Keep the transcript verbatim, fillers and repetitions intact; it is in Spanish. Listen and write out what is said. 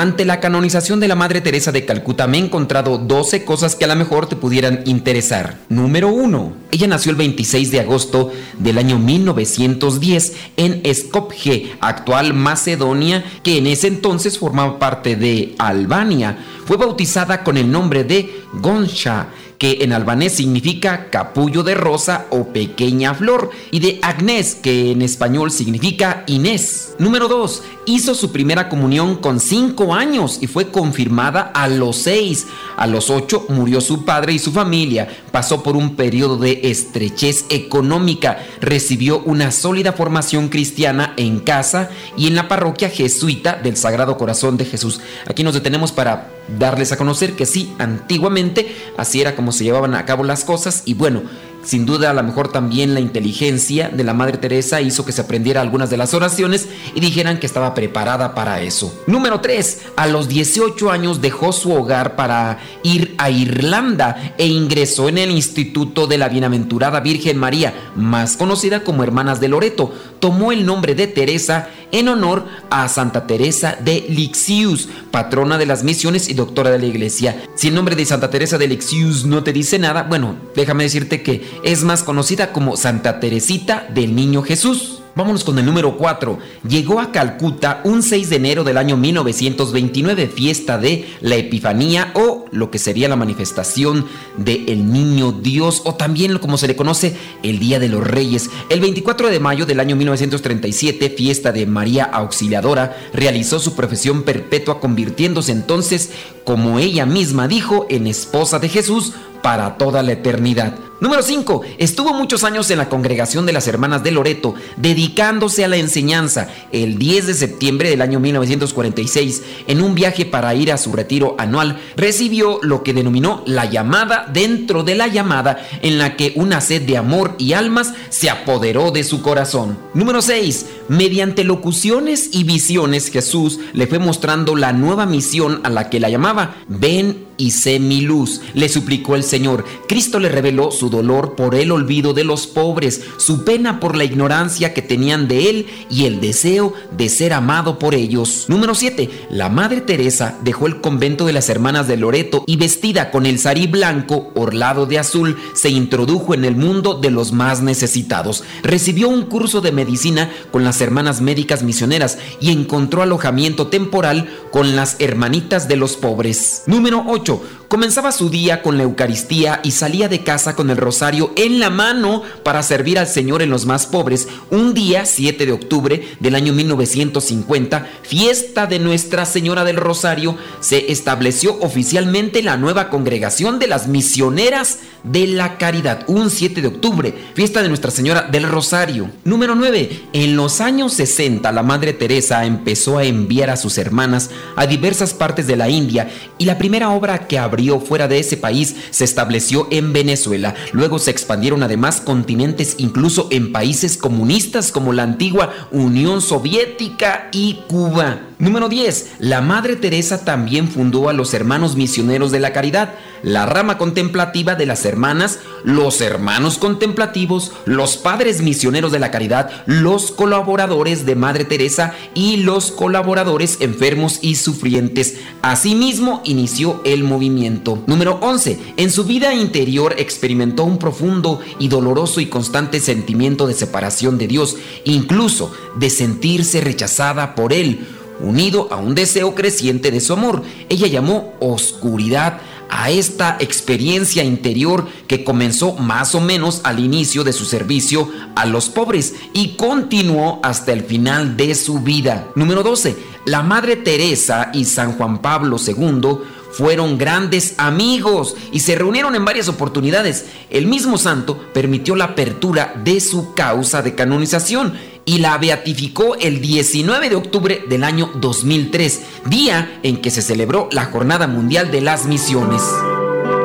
ante la canonización de la Madre Teresa de Calcuta me he encontrado doce cosas que a lo mejor te pudieran interesar. Número uno. Ella nació el veintiséis de agosto del año mil novecientos diez en Skopje, actual Macedonia, que en ese entonces formaba parte de Albania. Fue bautizada con el nombre de Goncha, que en albanés significa capullo de rosa o pequeña flor, y de Agnes, que en español significa Inés. Número dos. Hizo su primera comunión con cinco años y fue confirmada a los seis. A los ocho murió su padre y su familia. Pasó por un periodo de estrechez económica. Recibió una sólida formación cristiana en casa y en la parroquia jesuita del Sagrado Corazón de Jesús. Aquí nos detenemos para darles a conocer que sí, antiguamente así era como se llevaban a cabo las cosas, y bueno, sin duda a lo mejor también la inteligencia de la Madre Teresa hizo que se aprendiera algunas de las oraciones y dijeran que estaba preparada para eso. Número tres. A los dieciocho años dejó su hogar para ir a Irlanda e ingresó en el Instituto de la Bienaventurada Virgen María, más conocida como Hermanas de Loreto. Tomó el nombre de Teresa en honor a Santa Teresa de Lisieux, patrona de las misiones y doctora de la Iglesia. Si el nombre de Santa Teresa de Lisieux no te dice nada, bueno, déjame decirte que es más conocida como Santa Teresita del Niño Jesús. Vámonos con el número cuatro. Llegó a Calcuta un seis de enero del año mil novecientos veintinueve, fiesta de la Epifanía, o lo que sería la manifestación del Niño Dios, o también como se le conoce, el Día de los Reyes. El veinticuatro de mayo del año mil novecientos treinta y siete, fiesta de María Auxiliadora, realizó su profesión perpetua, convirtiéndose entonces, como ella misma dijo, en esposa de Jesús para toda la eternidad. Número cinco. Estuvo muchos años en la congregación de las Hermanas de Loreto, dedicándose a la enseñanza. El diez de septiembre del año mil novecientos cuarenta y seis, en un viaje para ir a su retiro anual, recibió lo que denominó la llamada dentro de la llamada, en la que una sed de amor y almas se apoderó de su corazón. Número seis. Mediante locuciones y visiones, Jesús le fue mostrando la nueva misión a la que la llamaba. Ven y sé mi luz, le suplicó el Señor. Cristo le reveló su dolor por el olvido de los pobres, su pena por la ignorancia que tenían de él y el deseo de ser amado por ellos. Número siete. La Madre Teresa dejó el convento de las Hermanas de Loreto y, vestida con el sarí blanco orlado de azul, se introdujo en el mundo de los más necesitados. Recibió un curso de medicina con las Hermanas Médicas Misioneras y encontró alojamiento temporal con las Hermanitas de los Pobres. Número ocho. Comenzaba su día con la Eucaristía y salía de casa con el rosario en la mano para servir al Señor en los más pobres. Un día, siete de octubre del año mil novecientos cincuenta, fiesta de Nuestra Señora del Rosario, se estableció oficialmente la nueva congregación de las Misioneras de la Caridad. Un siete de octubre, fiesta de Nuestra Señora del Rosario. Número nueve. En los años sesenta, la Madre Teresa empezó a enviar a sus hermanas a diversas partes de la India, y la primera obra que abrió fuera de ese país se estableció en Venezuela. Luego se expandieron a demás continentes, incluso en países comunistas como la antigua Unión Soviética y Cuba. Número diez. La Madre Teresa también fundó a los Hermanos Misioneros de la Caridad, la rama contemplativa de las hermanas, los hermanos contemplativos, los padres misioneros de la caridad, los colaboradores de Madre Teresa y los colaboradores enfermos y sufrientes. Asimismo, inició el movimiento. Número once. En su vida interior experimentó un profundo y doloroso y constante sentimiento de separación de Dios, incluso de sentirse rechazada por Él, unido a un deseo creciente de su amor. Ella llamó oscuridad a esta experiencia interior que comenzó más o menos al inicio de su servicio a los pobres y continuó hasta el final de su vida. Número doce. La Madre Teresa y San Juan Pablo segundo fueron grandes amigos y se reunieron en varias oportunidades. El mismo santo permitió la apertura de su causa de canonización y la beatificó el diecinueve de octubre del año dos mil tres, día en que se celebró la Jornada Mundial de las Misiones.